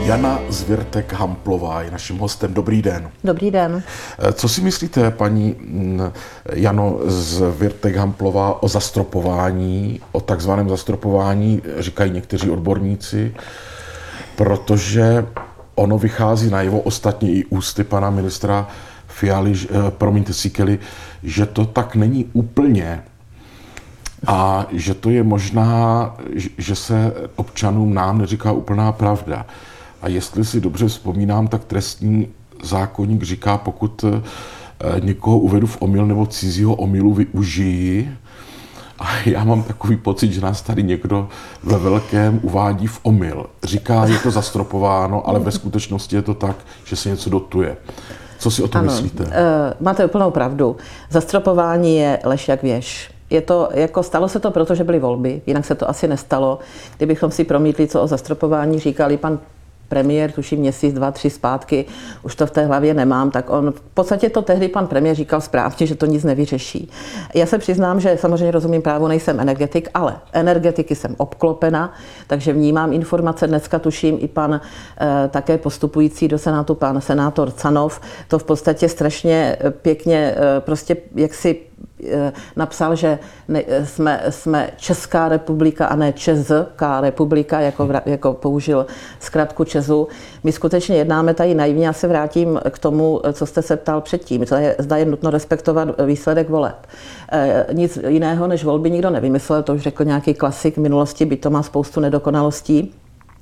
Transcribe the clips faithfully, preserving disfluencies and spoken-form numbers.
Jana Zwirtek-Hamplová je naším hostem. Dobrý den. Dobrý den. Co si myslíte, paní Jano Zwirtek-Hamplová, o zastropování, o takzvaném zastropování, říkají někteří odborníci, protože ono vychází najevo, ostatně i ústy pana ministra Fialy, promiňte Síkely, že to tak není úplně a že to je možná, že se občanům nám neříká úplná pravda. A jestli si dobře vzpomínám, tak trestní zákoník říká, pokud někoho uvedu v omyl nebo cizího omylu využijí. A já mám takový pocit, že nás tady někdo ve velkém uvádí v omyl. Říká, je to zastropováno, ale ve skutečnosti je to tak, že se něco dotuje. Co si o tom ano, myslíte? Uh, máte úplnou pravdu. Zastropování je lež jak věž. Je to, jako stalo se to proto, že byly volby, jinak se to asi nestalo. Kdybychom si promítli, co o zastropování říkali pan premiér, tuším měsíc, dva, tři zpátky, už to v té hlavě nemám, tak on v podstatě to tehdy pan premiér říkal správně, že to nic nevyřeší. Já se přiznám, že samozřejmě rozumím právu, nejsem energetik, ale energetiky jsem obklopena, takže vnímám informace. Dneska tuším i pan eh, také postupující do Senátu, pan senátor Canov, to v podstatě strašně pěkně eh, prostě jaksi napsal, že ne, jsme, jsme Česká republika a ne Česká republika, jako, jako použil zkratku Česu. My skutečně jednáme tady naivně. Já se vrátím k tomu, co jste se ptal předtím. Zda je, zda je nutno respektovat výsledek voleb. E, nic jiného než volby nikdo nevymyslel, to už řekl nějaký klasik v minulosti, byť to má spoustu nedokonalostí.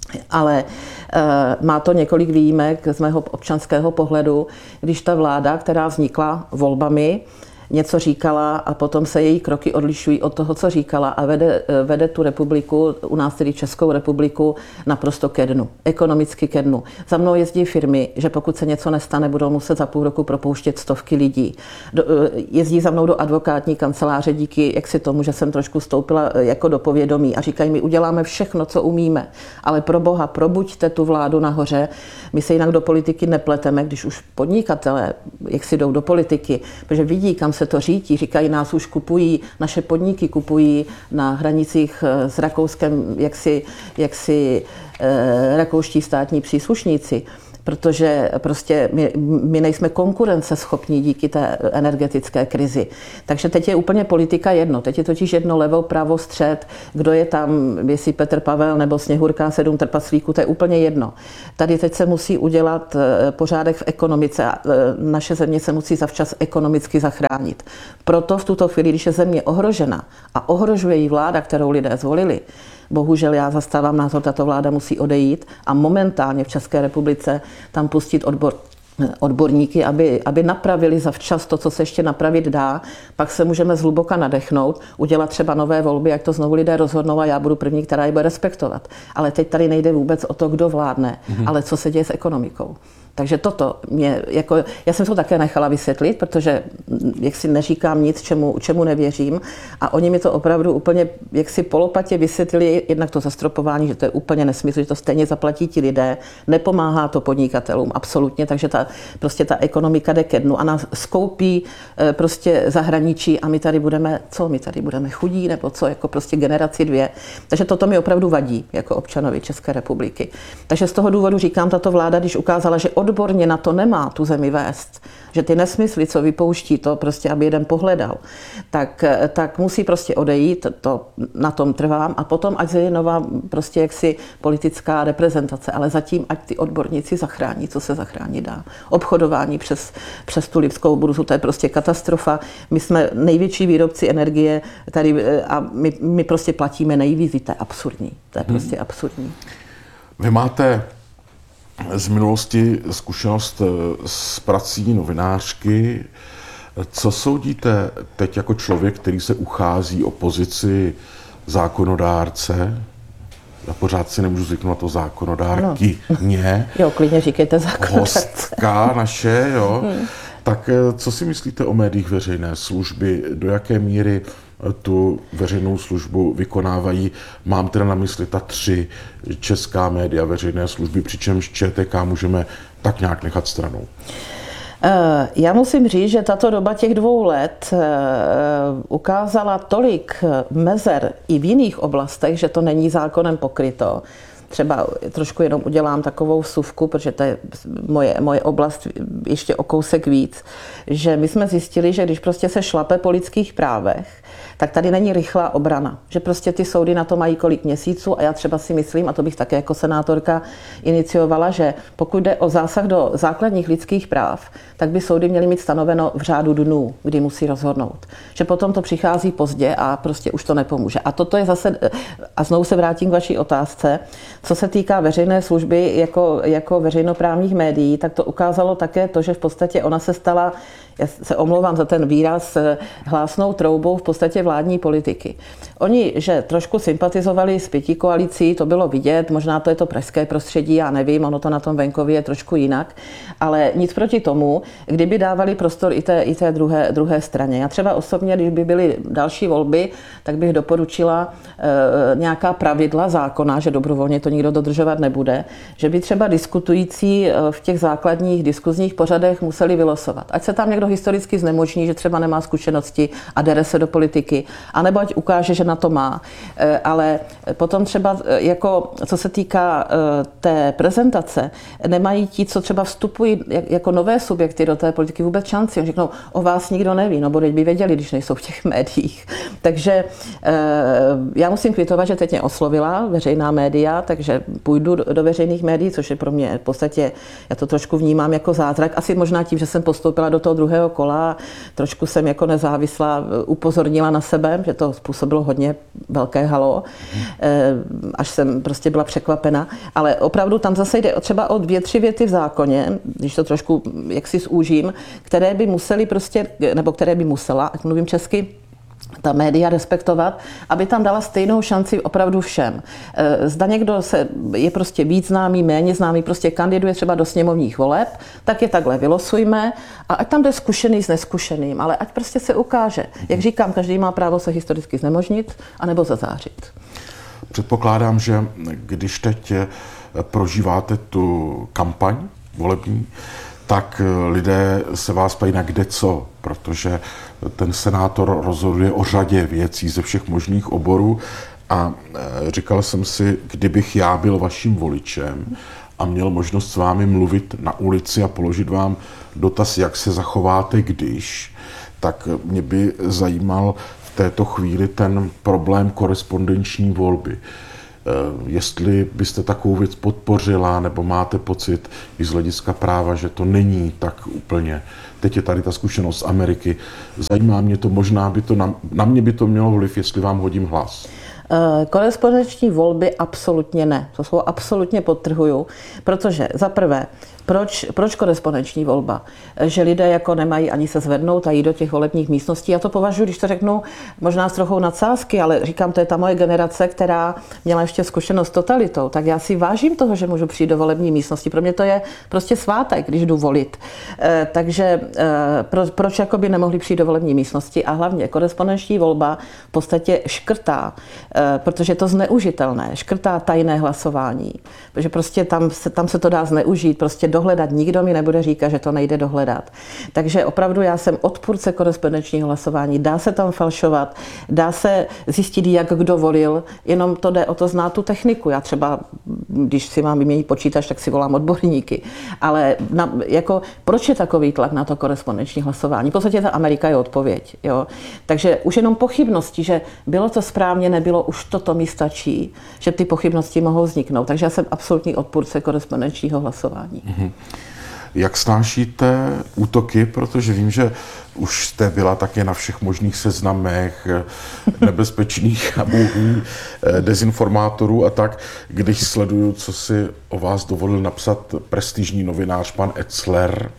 Ale e, má to několik výjimek z mého občanského pohledu, když ta vláda, která vznikla volbami, něco říkala a potom se její kroky odlišují od toho, co říkala a vede, vede tu republiku, u nás tedy Českou republiku, naprosto ke dnu, ekonomicky ke dnu. Za mnou jezdí firmy, že pokud se něco nestane, budou muset za půl roku propouštět stovky lidí. Do, jezdí za mnou do advokátní kanceláře díky, jak si tomu, že jsem trošku vstoupila jako do povědomí a říkají mi, uděláme všechno, co umíme, ale pro Boha, probuďte tu vládu nahoře, my se jinak do politiky nepleteme, když už podnikatelé, jak si jdou do politiky, protože vidí, kam se to řítí, říkají, nás už kupují, naše podniky kupují na hranicích s Rakouskem, jaksi, jaksi eh, rakouští státní příslušníci, protože prostě my, my nejsme konkurenceschopní díky té energetické krizi. Takže teď je úplně politika jedno. Teď je totiž jedno levo, pravo, střed, kdo je tam, jestli Petr Pavel nebo Sněhurka sedm trpaslíků, to je úplně jedno. Tady teď se musí udělat pořádek v ekonomice a naše země se musí zavčas ekonomicky zachránit. Proto v tuto chvíli, když je země ohrožena a ohrožuje jí vláda, kterou lidé zvolili, bohužel já zastávám názor, tato vláda musí odejít a momentálně v České republice tam pustit odbor, odborníky, aby, aby napravili zavčas to, co se ještě napravit dá. Pak se můžeme zhluboka nadechnout, udělat třeba nové volby, jak to znovu lidé rozhodnou a já budu první, která je bude respektovat. Ale teď tady nejde vůbec o to, kdo vládne, mm-hmm. ale co se děje s ekonomikou. Takže toto mě, jako, já jsem to také nechala vysvětlit, protože jak si neříkám nic, čemu, čemu nevěřím a oni mi to opravdu úplně jak si polopatě vysvětlili, jednak to zastropování, že to je úplně nesmysl, že to stejně zaplatí ti lidé, nepomáhá to podnikatelům absolutně, takže ta, prostě ta ekonomika jde ke dnu a nás skoupí prostě zahraničí a my tady budeme, co, my tady budeme chudí nebo co, jako prostě generaci dvě. Takže toto mi opravdu vadí jako občanovi České republiky. Takže z toho důvodu říkám, tato vláda, když ukázala, že odborně na to nemá tu zemi vést, že ty nesmysly, co vypouští to, prostě aby jeden pohledal, tak, tak musí prostě odejít, to na tom trvám a potom ať je nová prostě jaksi politická reprezentace, ale zatím ať ty odborníci zachrání, co se zachránit dá. Obchodování přes, přes tu lipskou burzu, to je prostě katastrofa. My jsme největší výrobci energie tady a my, my prostě platíme nejvíc, to je absurdní, to je prostě hmm. absurdní. Vy máte z minulosti zkušenost s prací novinářky. Co soudíte teď jako člověk, který se uchází o pozici zákonodárce? Já pořád si nemůžu zvyknout na to zákonodárky. Mě. Jo, klidně říkejte zákonodárce. Hostka naše, jo. Hmm. Tak co si myslíte o médiích veřejné služby? Do jaké míry tu veřejnou službu vykonávají? Mám teda na mysli ta tři česká média veřejné služby, přičemž ČTK můžeme tak nějak nechat stranou. Já musím říct, že tato doba těch dvou let ukázala tolik mezer i v jiných oblastech, že to není zákonem pokryto. třeba trošku jenom udělám takovou vsuvku, protože to je moje, moje oblast ještě o kousek víc, že my jsme zjistili, že když prostě se šlape po lidských právech, tak tady není rychlá obrana. Že prostě ty soudy na to mají kolik měsíců a já třeba si myslím, a to bych také jako senátorka iniciovala, že pokud jde o zásah do základních lidských práv, tak by soudy měly mít stanoveno v řádu dnů, kdy musí rozhodnout. Že potom to přichází pozdě a prostě už to nepomůže. A toto je zase, a znovu se vrátím k vaší otázce, co se týká veřejné služby jako, jako veřejnoprávních médií, tak to ukázalo také to, že v podstatě ona se stala, já se omlouvám za ten výraz, hlásnou troubou v podstatě vládní politiky. Oni, že trošku sympatizovali s pětikoalicí, to bylo vidět, možná to je to pražské prostředí, já nevím, ono to na tom venkově je trošku jinak, ale nic proti tomu, kdyby dávali prostor i té, i té druhé, druhé straně. Já třeba osobně, když by byly další volby, tak bych doporučila e, nějaká pravidla zákona, že dobrovolně to nikdo dodržovat nebude, že by třeba diskutující v těch základních diskuzních pořadech museli vylosovat. Ať se tam někdo historicky znemožní, že třeba nemá zkušenosti a dere se do politiky, anebo ať ukáže, že na to má. Ale potom třeba, jako, co se týká té prezentace, nemají ti, co třeba vstupují jako nové subjekty do té politiky, vůbec šanci. Oni řeknou, o vás nikdo neví, no bo teď by věděli, když nejsou v těch médiích. Takže já musím kvitovat, že teď mě oslovila veřejná média, takže půjdu do veřejných médií, což je pro mě v podstatě, já to trošku vnímám jako zázrak. Asi možná tím, že jsem postoupila do toho druhého kola, trošku jsem jako nezávislá upozornila na sebe, že to způsobilo hodně velké halo, až jsem prostě byla překvapena. Ale opravdu tam zase jde třeba o dvě, tři věty v zákoně, když to trošku jaksi zúžím, které by museli prostě, nebo které by musela, ať mluvím česky, ta média respektovat, aby tam dala stejnou šanci opravdu všem. Zda někdo se je prostě víc známý, méně známý, prostě kandiduje třeba do sněmovních voleb, tak je takhle vylosujme a ať tam jde zkušený s neskušeným, ale ať prostě se ukáže. Jak říkám, každý má právo se historicky znemožnit anebo zazářit. Předpokládám, že když teď prožíváte tu kampaň volební, tak lidé se vás ptají na kde co, protože ten senátor rozhoduje o řadě věcí ze všech možných oborů a říkal jsem si, kdybych já byl vaším voličem a měl možnost s vámi mluvit na ulici a položit vám dotaz, jak se zachováte, když, tak mě by zajímal v této chvíli ten problém korespondenční volby. Jestli byste takovou věc podpořila, nebo máte pocit i z hlediska práva, že to není tak úplně. Teď je tady ta zkušenost z Ameriky. Zajímá mě to, možná by to na, na mě by to mělo vliv, jestli vám hodím hlas. Korespondenční volby absolutně ne. To slovo absolutně podtrhuju, protože za prvé, proč, proč korespondenční volba? Že lidé jako nemají ani se zvednout a jít do těch volebních místností. Já to považuji, když to řeknu možná s trochou nadsázky, ale říkám, to je ta moje generace, která měla ještě zkušenost s totalitou, tak já si vážím toho, že můžu přijít do volební místnosti. Pro mě to je prostě svátek, když jdu volit. E, takže e, pro, proč jakoby nemohli přijít do volební místnosti? A hlavně korespondenční volba v podstatě škrtá, e, protože je to zneužitelné, škrtá tajné hlasování, protože prostě tam se, tam se to dá zneužít, prostě dohledat. Nikdo mi nebude říkat, že to nejde dohledat. Takže opravdu já jsem odpůrce korespondenčního hlasování. Dá se tam falšovat, dá se zjistit, jak kdo volil, jenom to jde o to znát tu techniku. Já třeba, když si mám vyměnit počítač, tak si volám odborníky. Ale na, jako, proč je takový tlak na to korespondenční hlasování? V podstatě ta Amerika je odpověď. Jo? Takže už jenom pochybnosti, že bylo to správně, nebylo, už toto mi stačí, že ty pochybnosti mohou vzniknout. Takže já jsem absolutní odpůrce korespondenčního hlasování. Mm-hmm. Jak snášíte útoky, protože vím, že už jste byla také na všech možných seznamech nebezpečných a bohů, dezinformátorů a tak, když sleduju, co si o vás dovolil napsat prestižní novinář pan Etzler,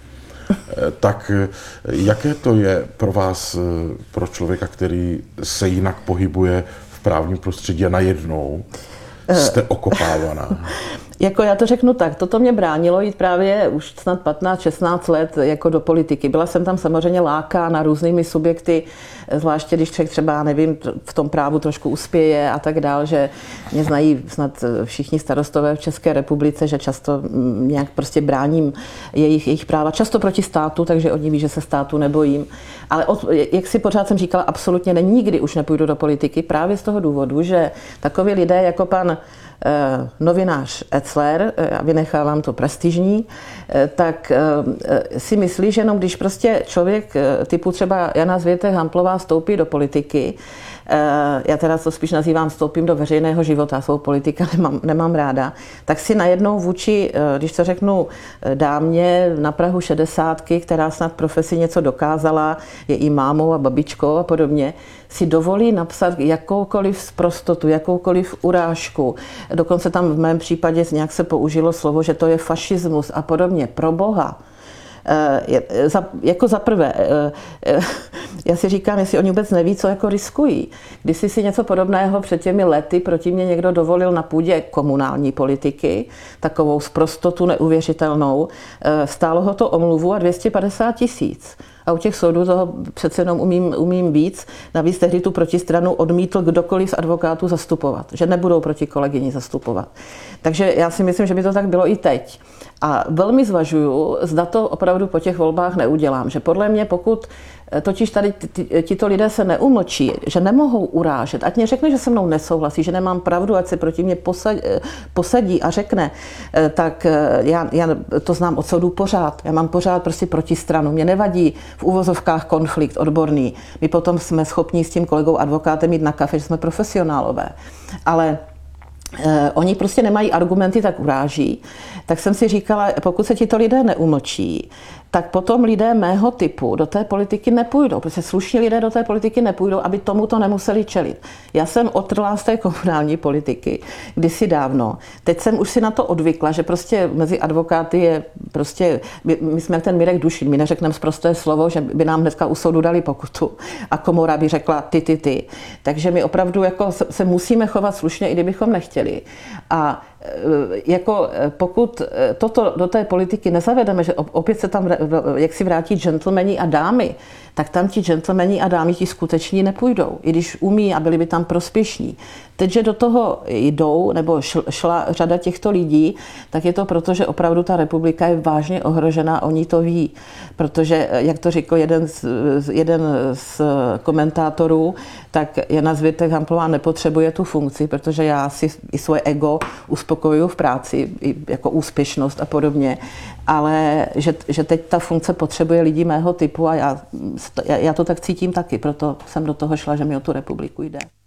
tak jaké to je pro vás, pro člověka, který se jinak pohybuje v právním prostředí a najednou jste okopávaná? Jako já to řeknu tak, toto mě bránilo jít právě už snad patnáct šestnáct let jako do politiky. Byla jsem tam samozřejmě lákána různými subjekty, zvláště když člověk třeba, nevím, v tom právu trošku uspěje a tak dál, že mě znají snad všichni starostové v České republice, že často nějak prostě bráním jejich, jejich práva, často proti státu, takže oni ví, že se státu nebojím. Ale od, jak si pořád jsem říkala, absolutně ne, nikdy už nepůjdu do politiky právě z toho důvodu, že takoví lidé jako pan novinář Etzler, já vynechávám to prestižní, tak si myslí, že jenom když prostě člověk typu třeba Jana Zvětek-Hamplová vstoupí do politiky, já teda to spíš nazývám vstoupím do veřejného života, svou politika nemám, nemám ráda, tak si najednou vůči, když to řeknu dámě na prahu šedesátky, která snad profesi něco dokázala, je i mámou a babičkou a podobně, si dovolí napsat jakoukoliv zprostotu, jakoukoliv urážku. Dokonce tam v mém případě nějak se použilo slovo, že to je fašismus a podobně. Pro Boha. Za, jako za prvé, já si říkám, jestli oni vůbec neví, co jako riskují. Když si si něco podobného před těmi lety proti mě někdo dovolil na půdě komunální politiky, takovou zprostotu neuvěřitelnou, stálo ho to omluvu a dvě stě padesát tisíc. A u těch soudů toho přece jenom umím, umím víc. Navíc tehdy tu protistranu odmítl kdokoliv z advokátů zastupovat, že nebudou proti kolegyni zastupovat. Takže já si myslím, že by to tak bylo i teď. A velmi zvažuju, zda to opravdu po těch volbách neudělám. Že podle mě, pokud totiž tady tito lidé se neumlčí, že nemohou urážet, ať mě řekne, že se mnou nesouhlasí, že nemám pravdu, ať se proti mě posadí, posadí a řekne, tak já, já to znám od soudů pořád. Já mám pořád prostě protistranu. Mě nevadí v uvozovkách konflikt odborný. My potom jsme schopni s tím kolegou advokátem jít na kafe, že jsme profesionálové. Ale Eh, oni prostě nemají argumenty, tak uráží. Tak jsem si říkala, pokud se tito lidé neumlčí, tak potom lidé mého typu do té politiky nepůjdou, protože slušní lidé do té politiky nepůjdou, aby tomuto nemuseli čelit. Já jsem odtrhla z té komunální politiky kdysi dávno. Teď jsem už si na to odvykla, že prostě mezi advokáty je prostě, my, my jsme jak ten Mirek Dušin, my neřekneme sprosté slovo, že by nám dneska u soudu dali pokutu a komora by řekla ty, ty, ty. Takže my opravdu jako se musíme chovat slušně, i kdybychom nechtěli. A jako pokud toto do té politiky nezavedeme, že opět se tam jak si vrátí gentlemani a dámy, tak tam ti gentlemani a dámy ti skuteční nepůjdou, i když umí a byli by tam prospěšní. Teď, že do toho jdou, nebo šla řada těchto lidí, tak je to proto, že opravdu ta republika je vážně ohrožená, oni to ví. Protože, jak to řekl jeden z, jeden z komentátorů, tak Jana Zvětek-Hamplová nepotřebuje tu funkci, protože já si i svoje ego uspokojuju v práci, jako úspěšnost a podobně, ale že, že teď ta funkce potřebuje lidi mého typu a já, já to tak cítím taky, proto jsem do toho šla, že mi o tu republiku jde.